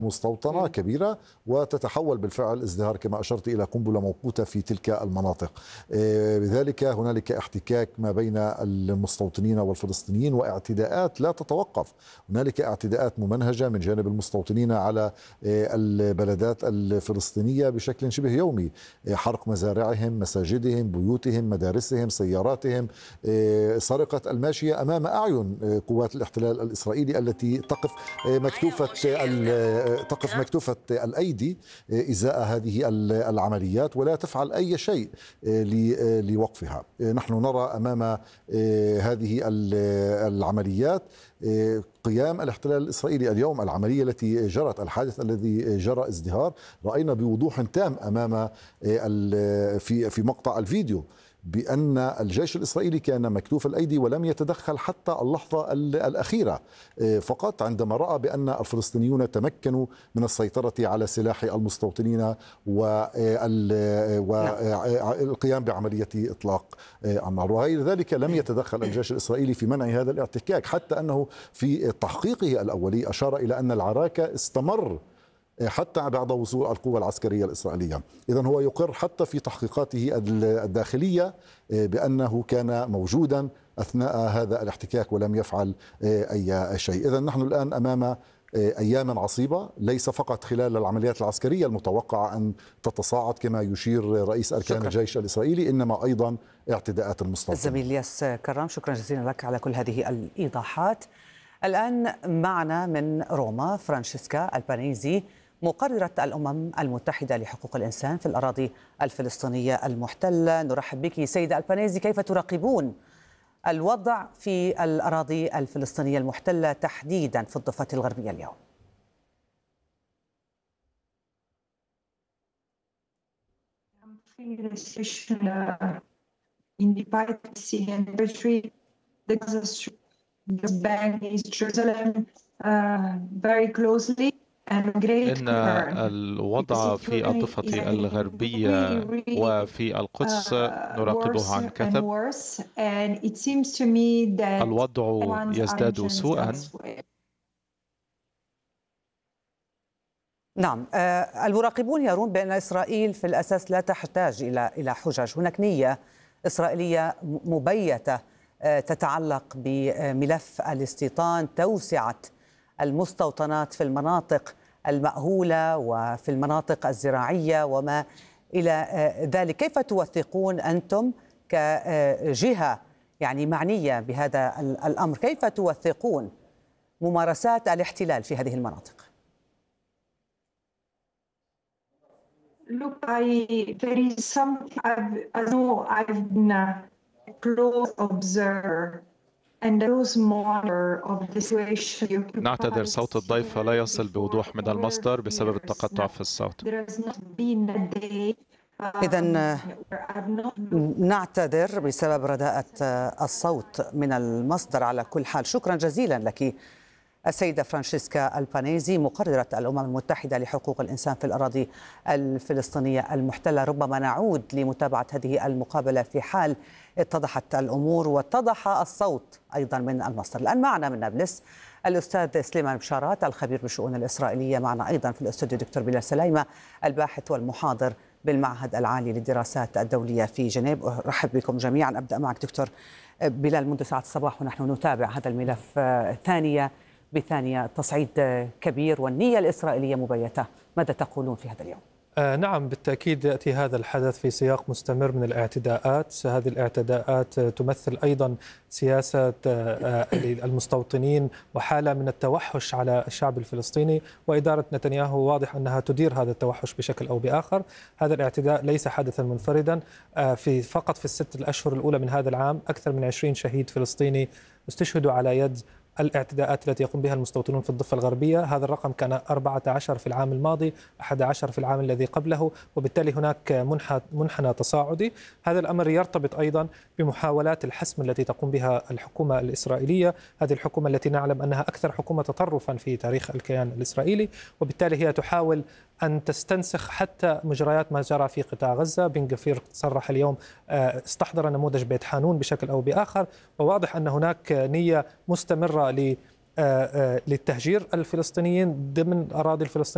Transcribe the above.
مستوطنة كبيرة وتتحول بالفعل ازدهار كما أشرت إلى قنبلة موقوتة في تلك المناطق. لذلك هنالك احتكاك ما بين المستوطنين والفلسطينيين واعتداءات لا تتوقف. هنالك اعتداءات ممنهجة من جانب المستوطنين على البلدات الفلسطينية بشكل شبه يومي، حرق مزارعهم، مساجدهم، بيوتهم، مدارسهم، سياراتهم، سرقة الماشية أمام أعين قوات الاحتلال الإسرائيلي التي تقف مكتوفة الأيدي إزاء هذه العمليات ولا تفعل أي شيء لوقفها. نحن نرى أمام هذه العمليات قيام الاحتلال الإسرائيلي اليوم. العملية التي جرت، الحادث الذي جرى ازدهار، رأينا بوضوح تام أمام في مقطع الفيديو بأن الجيش الإسرائيلي كان مكتوف الأيدي ولم يتدخل حتى اللحظة الأخيرة، فقط عندما رأى بأن الفلسطينيون تمكنوا من السيطرة على سلاح المستوطنين والقيام بعملية إطلاق النار. وغير ذلك لم يتدخل الجيش الإسرائيلي في منع هذا الاعتكاك، حتى أنه في تحقيقه الأولي أشار إلى أن العراكة استمر حتى بعد وصول القوى العسكرية الإسرائيلية. إذن هو يقر حتى في تحقيقاته الداخلية بأنه كان موجودا أثناء هذا الاحتكاك ولم يفعل أي شيء. إذن نحن الآن أمام أيام عصيبة، ليس فقط خلال العمليات العسكرية المتوقعة أن تتصاعد كما يشير رئيس أركان الجيش الإسرائيلي، إنما أيضا اعتداءات المستوطنين. الزميل ياس كرام، شكرا جزيلا لك على كل هذه الإيضاحات. الآن معنا من روما فرانشيسكا البانيزي، مقررة الأمم المتحدة لحقوق الإنسان في الأراضي الفلسطينية المحتلة. نرحب بك سيدة البانيزي، كيف تراقبون الوضع في الأراضي الفلسطينية المحتلة تحديدا في الضفة الغربية اليوم؟ إن الوضع في الضفة الغربية وفي القدس نراقبه عن كثب. الوضع يزداد سوءا. نعم، المراقبون يرون بأن إسرائيل في الأساس لا تحتاج إلى حجج. هناك نية إسرائيلية مبيتة تتعلق بملف الاستيطان، توسعة المستوطنات في المناطق المأهولة وفي المناطق الزراعية وما إلى ذلك. كيف توثقون أنتم كجهة يعني معنية بهذا الأمر، كيف توثقون ممارسات الاحتلال في هذه المناطق؟ Look, there is something I know I've been a close observer. نعتذر، صوت الضيف لا يصل بوضوح من المصدر بسبب التقطع في الصوت. إذن نعتذر بسبب رداءة الصوت من المصدر. على كل حال شكرا جزيلا لك السيدة فرانشيسكا البانيزي، مقررة الأمم المتحدة لحقوق الإنسان في الأراضي الفلسطينية المحتلة. ربما نعود لمتابعة هذه المقابلة في حال اتضحت الأمور واتضح الصوت أيضا من المصدر. الآن معنا من نابلس الأستاذ سليمان بشارات، الخبير بالشؤون الإسرائيلية. معنا أيضا في الاستوديو دكتور بلال سليمة، الباحث والمحاضر بالمعهد العالي للدراسات الدولية في جنيف. أرحب بكم جميعا. أبدأ معك دكتور بلال. منذ ساعة الصباح ونحن نتابع هذا الملف ثانية بثانية، تصعيد كبير والنية الإسرائيلية مبيتة. ماذا تقولون في هذا اليوم؟ نعم، بالتأكيد يأتي هذا الحدث في سياق مستمر من الاعتداءات. هذه الاعتداءات تمثل أيضا سياسة المستوطنين وحالة من التوحش على الشعب الفلسطيني، وإدارة نتنياهو واضح أنها تدير هذا التوحش بشكل أو بآخر. هذا الاعتداء ليس حدثا منفردا. فقط في الست الأشهر الأولى من هذا العام أكثر من 20 شهيد فلسطيني استشهدوا على يد الاعتداءات التي يقوم بها المستوطنون في الضفة الغربية. هذا الرقم كان 14 في العام الماضي، 11 في العام الذي قبله، وبالتالي هناك منحنى تصاعدي. هذا الأمر يرتبط أيضا بمحاولات الحسم التي تقوم بها الحكومة الإسرائيلية، هذه الحكومة التي نعلم أنها أكثر حكومة تطرفا في تاريخ الكيان الإسرائيلي، وبالتالي هي تحاول أن تستنسخ حتى مجريات ما جرى في قطاع غزة. بن غفير صرح اليوم استحضر نموذج بيت حانون بشكل أو بآخر، وواضح أن هناك نية مستمرة للتهجير الفلسطينيين ضمن أراضي الفلسطينيين